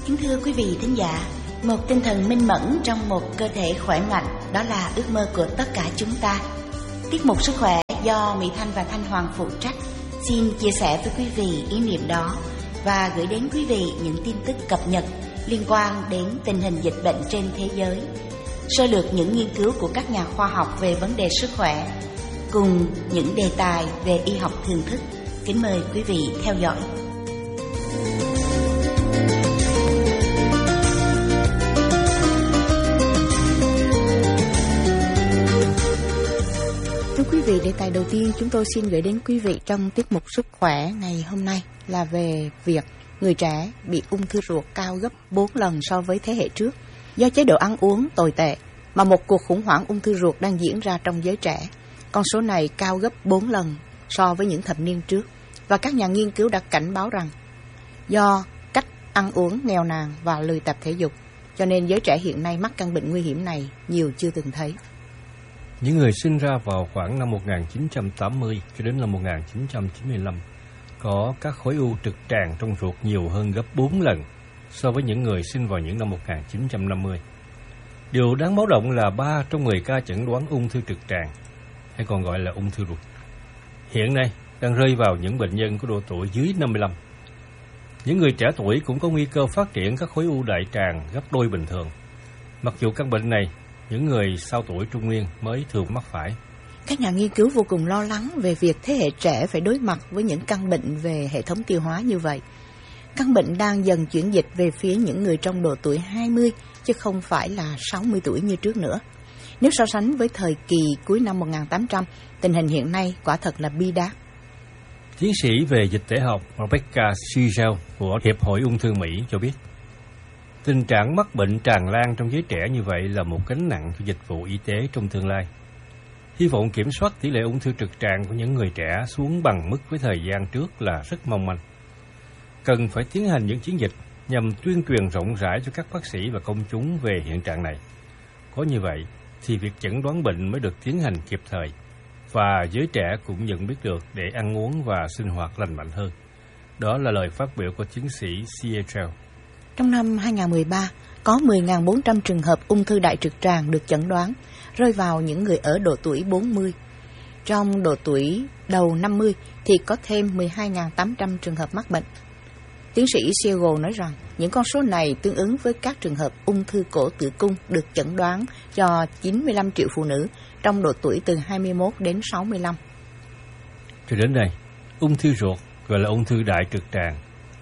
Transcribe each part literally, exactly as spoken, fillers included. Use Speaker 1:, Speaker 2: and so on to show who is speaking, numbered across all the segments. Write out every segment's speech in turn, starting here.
Speaker 1: Kính thưa quý vị thính giả, một tinh thần minh mẫn trong một cơ thể khỏe mạnh, đó là ước mơ của tất cả chúng ta. Tiết mục Sức khỏe do Mỹ Thanh và Thanh Hoàng phụ trách xin chia sẻ với quý vị ý niệm đó và gửi đến quý vị những tin tức cập nhật liên quan đến tình hình dịch bệnh trên thế giới, sơ lược những nghiên cứu của các nhà khoa học về vấn đề sức khỏe, cùng những đề tài về y học thường thức. Kính mời quý vị theo dõi. Thưa quý vị, đề tài đầu tiên chúng tôi xin gửi đến quý vị trong tiết mục Sức khỏe ngày hôm nay là về việc người trẻ bị ung thư ruột cao gấp bốn lần so với thế hệ trước do chế độ ăn uống tồi tệ, mà một cuộc khủng hoảng ung thư ruột đang diễn ra trong giới trẻ. Con số này cao gấp bốn lần so với những thập niên trước, và các nhà nghiên cứu đã cảnh báo rằng do cách ăn uống nghèo nàn và lười tập thể dục, cho nên giới trẻ hiện nay mắc căn bệnh nguy hiểm này nhiều chưa từng thấy.
Speaker 2: Những người sinh ra vào khoảng năm một nghìn chín trăm tám mươi cho đến năm một nghìn chín trăm chín mươi lăm có các khối u trực tràng trong ruột nhiều hơn gấp bốn lần so với những người sinh vào những năm một nghìn chín trăm năm mươi. Điều đáng báo động là ba trong mười ca chẩn đoán ung thư trực tràng, hay còn gọi là ung thư ruột, hiện nay đang rơi vào những bệnh nhân có độ tuổi dưới năm mươi lăm. Những người trẻ tuổi cũng có nguy cơ phát triển các khối u đại tràng gấp đôi bình thường, mặc dù căn bệnh này những người sau tuổi trung niên mới thường mắc phải.
Speaker 1: Các nhà nghiên cứu vô cùng lo lắng về việc thế hệ trẻ phải đối mặt với những căn bệnh về hệ thống tiêu hóa như vậy. Căn bệnh đang dần chuyển dịch về phía những người trong độ tuổi hai mươi, chứ không phải là sáu mươi tuổi như trước nữa. Nếu so sánh với thời kỳ cuối năm một nghìn tám trăm, tình hình hiện nay quả thật là bi đát.
Speaker 2: Tiến sĩ về dịch tễ học Rebecca Siegel của Hiệp hội Ung thư Mỹ cho biết, tình trạng mắc bệnh tràn lan trong giới trẻ như vậy là một gánh nặng cho dịch vụ y tế trong tương lai. Hy vọng kiểm soát tỷ lệ ung thư trực tràng của những người trẻ xuống bằng mức với thời gian trước là rất mong manh. Cần phải tiến hành những chiến dịch nhằm tuyên truyền rộng rãi cho các bác sĩ và công chúng về hiện trạng này. Có như vậy thì việc chẩn đoán bệnh mới được tiến hành kịp thời, và giới trẻ cũng nhận biết được để ăn uống và sinh hoạt lành mạnh hơn. Đó là lời phát biểu của tiến sĩ Siegel.
Speaker 1: Trong năm hai nghìn mười ba, có mười nghìn bốn trăm trường hợp ung thư đại trực tràng được chẩn đoán, rơi vào những người ở độ tuổi bốn mươi. Trong độ tuổi đầu năm mươi thì có thêm mười hai nghìn tám trăm trường hợp mắc bệnh. Tiến sĩ Siegel nói rằng những con số này tương ứng với các trường hợp ung thư cổ tử cung được chẩn đoán cho chín mươi lăm triệu phụ nữ trong độ tuổi từ hai mươi mốt đến sáu mươi lăm.
Speaker 2: Cho đến nay, ung thư ruột gọi là ung thư đại trực tràng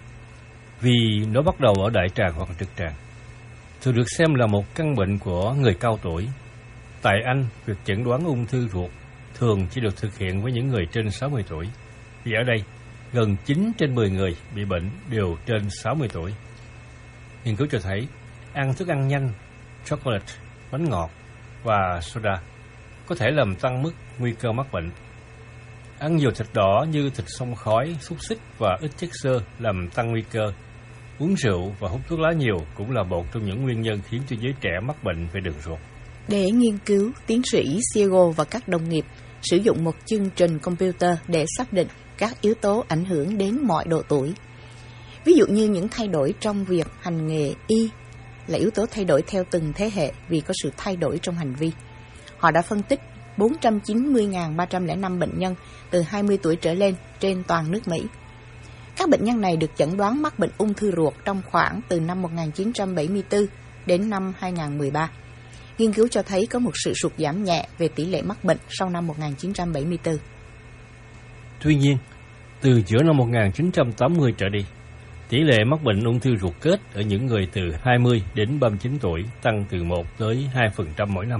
Speaker 2: vì nó bắt đầu ở đại tràng hoặc trực tràng, thường được xem là một căn bệnh của người cao tuổi. Tại Anh, việc chẩn đoán ung thư ruột thường chỉ được thực hiện với những người trên sáu mươi tuổi, vì ở đây gần chín trên mười người bị bệnh đều trên sáu mươi tuổi. Nghiên cứu cho thấy ăn thức ăn nhanh, chocolate, bánh ngọt và soda có thể làm tăng mức nguy cơ mắc bệnh. Ăn nhiều thịt đỏ như thịt xông khói, xúc xích và ít chất xơ làm tăng nguy cơ. Uống rượu và hút thuốc lá nhiều cũng là một trong những nguyên nhân khiến cho giới trẻ mắc bệnh về đường ruột.
Speaker 1: Để nghiên cứu, tiến sĩ Siegel và các đồng nghiệp sử dụng một chương trình computer để xác định các yếu tố ảnh hưởng đến mọi độ tuổi. Ví dụ như những thay đổi trong việc hành nghề y là yếu tố thay đổi theo từng thế hệ vì có sự thay đổi trong hành vi. Họ đã phân tích bốn trăm chín mươi nghìn ba trăm lẻ năm bệnh nhân từ hai mươi tuổi trở lên trên toàn nước Mỹ. Các bệnh nhân này được chẩn đoán mắc bệnh ung thư ruột trong khoảng từ năm một nghìn chín trăm bảy mươi tư đến năm hai nghìn mười ba. Nghiên cứu cho thấy có một sự sụt giảm nhẹ về tỷ lệ mắc bệnh sau năm một nghìn chín trăm bảy mươi tư.
Speaker 2: Tuy nhiên, từ giữa năm một nghìn chín trăm tám mươi trở đi, tỷ lệ mắc bệnh ung thư ruột kết ở những người từ hai mươi đến ba mươi chín tuổi tăng từ một tới hai phần trăm mỗi năm.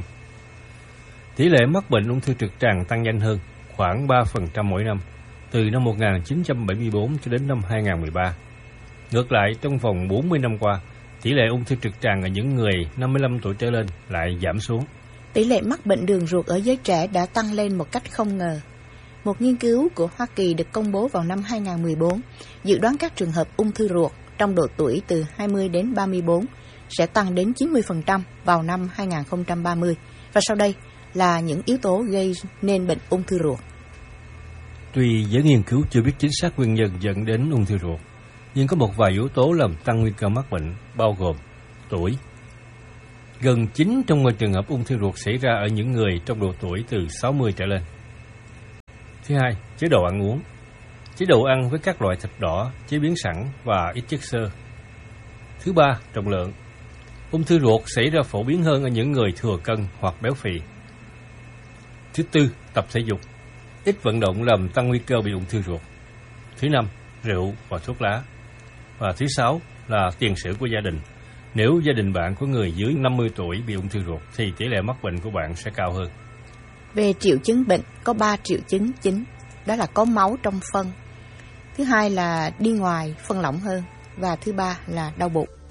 Speaker 2: Tỷ lệ mắc bệnh ung thư trực tràng tăng nhanh hơn, khoảng ba phần trăm mỗi năm, từ năm một nghìn chín trăm bảy mươi tư cho đến năm hai nghìn mười ba. Ngược lại, trong vòng bốn mươi năm qua, tỷ lệ ung thư trực tràng ở những người năm mươi lăm tuổi trở lên lại giảm xuống.
Speaker 1: Tỷ lệ mắc bệnh đường ruột ở giới trẻ đã tăng lên một cách không ngờ. Một nghiên cứu của Hoa Kỳ được công bố vào năm hai nghìn mười bốn dự đoán các trường hợp ung thư ruột trong độ tuổi từ hai mươi đến ba mươi tư sẽ tăng đến chín mươi phần trăm vào năm hai nghìn không trăm ba mươi. Và sau đây là những yếu tố gây nên bệnh ung thư ruột.
Speaker 2: Tuy giới nghiên cứu chưa biết chính xác nguyên nhân dẫn đến ung thư ruột, nhưng có một vài yếu tố làm tăng nguy cơ mắc bệnh, bao gồm tuổi. Gần chín trong mười trường hợp ung thư ruột xảy ra ở những người trong độ tuổi từ sáu mươi trở lên. Thứ hai, chế độ ăn uống. Chế độ ăn với các loại thịt đỏ, chế biến sẵn và ít chất xơ. Thứ ba, trọng lượng. Ung thư ruột xảy ra phổ biến hơn ở những người thừa cân hoặc béo phì. Thứ tư, tập thể dục. Ít vận động làm tăng nguy cơ bị ung thư ruột. Thứ năm, rượu và thuốc lá. Và thứ sáu là tiền sử của gia đình. Nếu gia đình bạn có người dưới năm mươi tuổi bị ung thư ruột thì tỷ lệ mắc bệnh của bạn sẽ cao hơn.
Speaker 1: Về triệu chứng bệnh, có ba triệu chứng chính. Đó là có máu trong phân. Thứ hai là đi ngoài, phân lỏng hơn. Và thứ ba là đau bụng.